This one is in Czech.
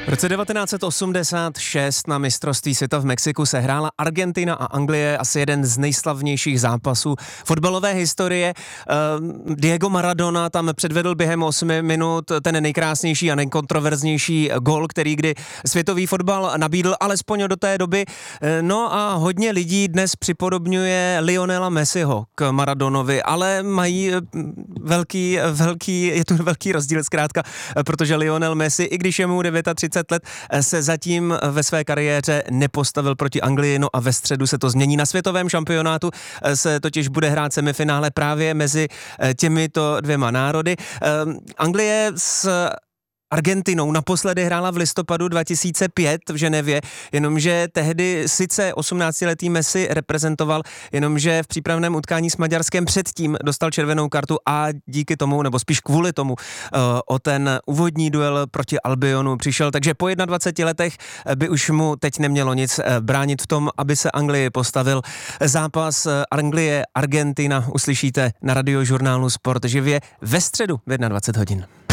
V roce 1986 na mistrovství světa v Mexiku se hrála Argentina a Anglie, asi jeden z nejslavnějších zápasů fotbalové historie. Diego Maradona tam předvedl během 8 minut ten nejkrásnější a nejkontroverznější gól, který kdy světový fotbal nabídl, alespoň do té doby. No a hodně lidí dnes připodobňuje Lionela Messiho k Maradonovi, ale mají je tu velký rozdíl zkrátka, protože Lionel Messi, i když je mu 39 let, se zatím ve své kariéře nepostavil proti Anglii, no a ve středu se to změní. Na světovém šampionátu se totiž bude hrát semifinále právě mezi těmito dvěma národy. Anglie s Argentinou naposledy hrála v listopadu 2005 v Ženevě, jenomže tehdy sice 18letý Messi reprezentoval, jenomže v přípravném utkání s Maďarskem předtím dostal červenou kartu a díky tomu, nebo spíš kvůli tomu, o ten úvodní duel proti Albionu přišel, takže po 21 letech by už mu teď nemělo nic bránit v tom, aby se Anglii postavil. Zápas Anglie-Argentina uslyšíte na Radiožurnálu Sport živě ve středu v 21 hodin.